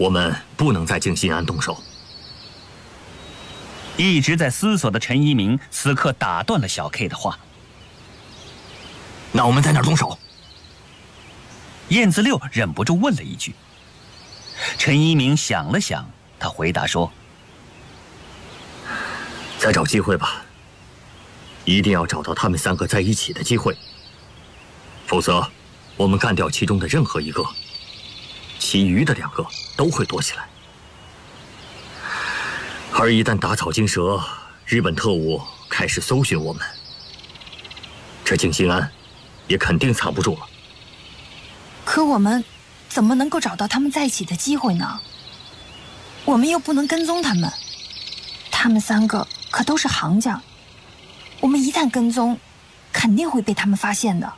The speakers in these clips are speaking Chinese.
我们不能在静心庵动手。 一直在思索的陈一鸣此刻打断了小 K 的话。 那我们在哪儿动手？ 燕子六忍不住问了一句。陈一鸣想了想，他回答说： 再找机会吧，一定要找到他们3个在一起的机会，否则我们干掉其中的任何一个，其余的2个都会躲起来。而一旦打草惊蛇，日本特务开始搜寻我们，这静心庵也肯定藏不住了。 可我们怎么能够找到他们在一起的机会呢？我们又不能跟踪他们，他们3个可都是行家，我们一旦跟踪，肯定会被他们发现的。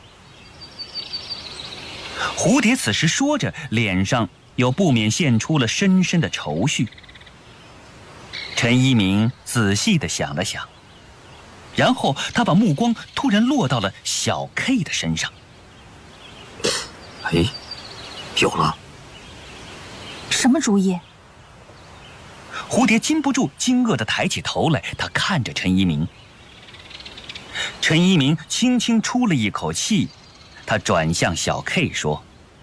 蝴蝶此时说着，脸上又不免现出了深深的愁绪。陈一鸣仔细地想了想，然后他把目光突然落到了小 K 的身上。 哎，有了！ 什么主意？ 蝴蝶禁不住惊愕地抬起头来，他看着陈一鸣。陈一鸣轻轻出了一口气，他转向小 K 说：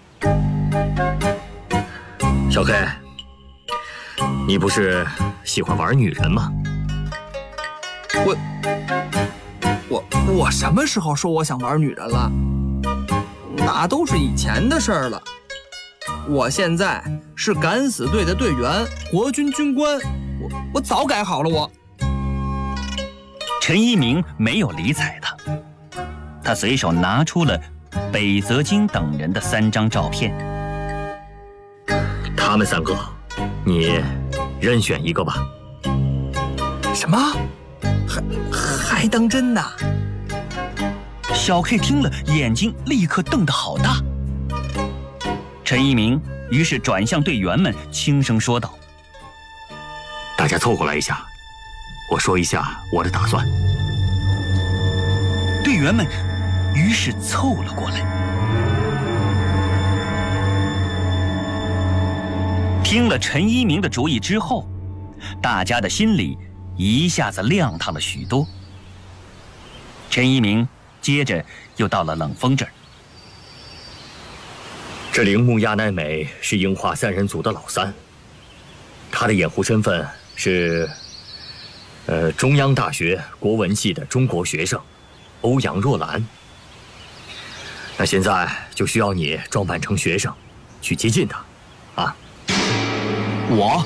小 K， 你不是喜欢玩女人吗？ 我什么时候说我想玩女人了？那都是以前的事儿了。我现在是敢死队的队员，国军军官，我早改好了我。 陈一鸣没有理睬他，他随手拿出了北泽京等人的3张照片。 他们3个，你任选一个吧。 什么？还当真呐？ 小 K 听了，眼睛立刻瞪得好大。陈一鸣于是转向队员们，轻声说道： 大家凑过来一下，我说一下我的打算。 队员们于是凑了过来。听了陈一鸣的主意之后，大家的心里一下子亮堂了许多。陈一鸣接着又到了冷风这儿。 这铃木亚奈美是樱花3人组的老三，他的掩护身份是中央大学国文系的中国学生欧阳若兰。那现在就需要你装扮成学生，去接近他，啊！ 我。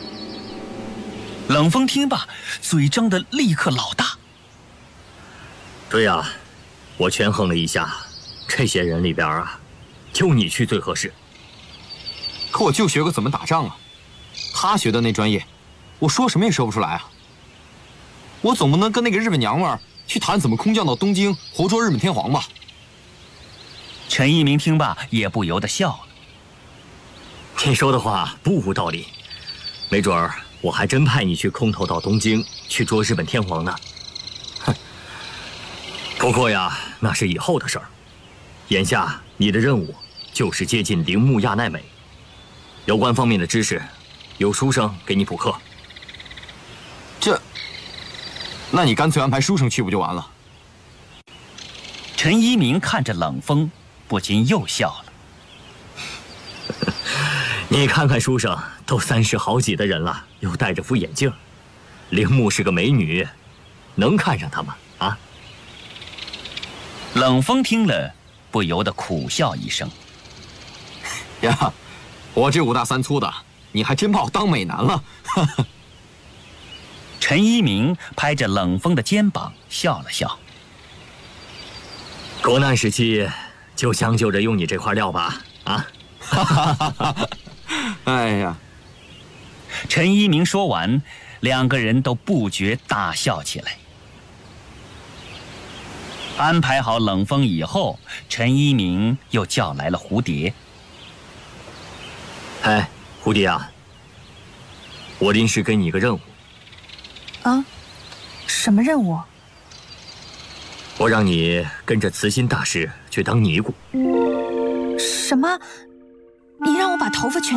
冷风听罢，嘴张得立刻老大。 对呀，我权衡了一下，这些人里边啊，就你去最合适。 可我就学个怎么打仗啊，他学的那专业，我说什么也说不出来啊。我总不能跟那个日本娘们儿去谈怎么空降到东京活捉日本天皇吧？ 陈一鸣听罢也不由得笑了。 你说的话不无道理，没准儿我还真派你去空投到东京去捉日本天皇呢。哼，不过呀，那是以后的事儿。眼下你的任务就是接近铃木亚奈美，有关方面的知识，有书生给你补课。 那你干脆安排书生去不就完了？ 陈一鸣看着冷风，不禁又笑了。 你看看书生都30好几的人了，又戴着副眼镜，铃木是个美女，能看上她吗？啊！ 冷风听了，不由得苦笑一声。 呀，我这5大3粗的，你还真把我当美男了。 陈一鸣拍着冷风的肩膀笑了笑。 国难时期，就将就着用你这块料吧，啊！ 哎呀， 陈一鸣说完，2个人都不觉大笑起来。安排好冷风以后，陈一鸣又叫来了蝴蝶。 哎，蝴蝶啊，我临时给你一个任务。 啊，什么任务？ 我让你跟着慈心大师去当尼姑。 什么？你让我把头发全